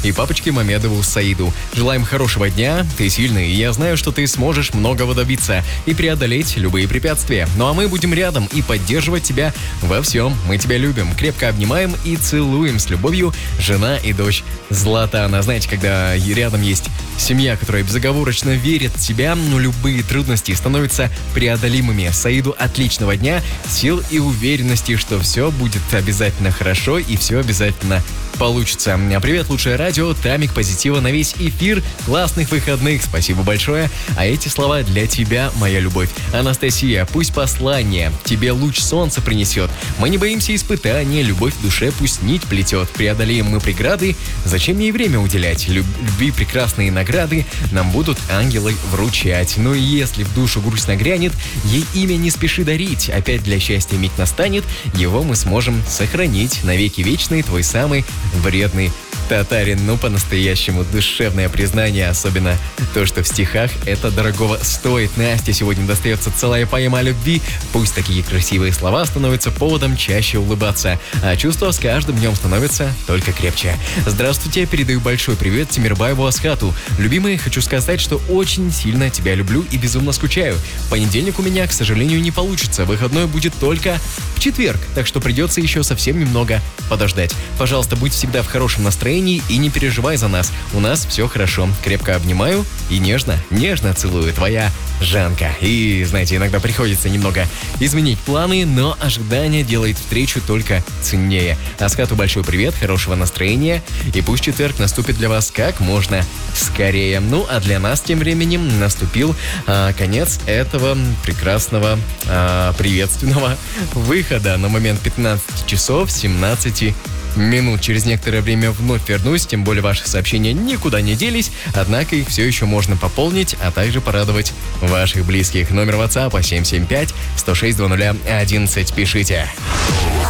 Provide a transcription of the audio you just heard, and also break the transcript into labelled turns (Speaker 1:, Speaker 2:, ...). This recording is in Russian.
Speaker 1: и папочке Мамедову Саиду. Желаем хорошего дня, ты сильный, и я знаю, что ты сможешь многого добиться и преодолеть любые препятствия. Ну а мы будем рядом и поддерживать тебя во всем. Мы тебя любим, крепко обнимаем и целуем с любовью, жена и дочь Златана. Знаете, когда рядом есть семья, которая безоговорочно верит в тебя, но любые трудности становятся преодолимыми. Саиду отличного дня, сил и уверенности, что все будет обязательно хорошо и все обязательно получится. Привет, лучшее радио, Тамик, позитива на весь эфир, классных выходных, спасибо большое. А эти слова для тебя, моя любовь. Анастасия, пусть послание тебе луч солнца принесет. Мы не боимся испытаний, любовь в душе пусть нить плетет. Преодолеем мы преграды, зачем ей время уделять? Любви прекрасные награды нам будут ангелы вручать. Ну и если в душу грусть нагрянет, ей имя не спеши дарить. Опять для счастья миг настанет, его мы сможем сохранить. Навеки вечный твой самый вредный татарин. Ну, по-настоящему душевное признание, особенно то, что в стихах это дорогого стоит. Насте сегодня достается целая поэма о любви. Пусть такие красивые слова становятся поводом чаще улыбаться, а чувства с каждым днем становятся только крепче. Здравствуйте, передаю большой привет Тимирбаеву Асхату. Любимый, хочу сказать, что очень сильно тебя люблю и безумно скучаю. В понедельник у меня, к сожалению, не получится. Выходной будет только в четверг, так что придется еще совсем немного подождать. Пожалуйста, будь всегда в хорошем настроении и не переживай за нас. У нас все хорошо. Крепко обнимаю и нежно целую. Твоя Жанка. И, знаете, иногда приходится немного изменить планы, но ожидание делает встречу только ценнее. Асхату большой привет, хорошего настроения, и пусть четверг наступит для вас как можно скорее. Ну, а для нас тем временем наступил конец этого прекрасного приветственного выхода на момент 15 часов 17 минут. Через некоторое время вновь вернусь, тем более ваши сообщения никуда не делись, однако их все еще можно пополнить, а также порадовать ваших близких. Номер WhatsApp 775-106-00-11. Пишите.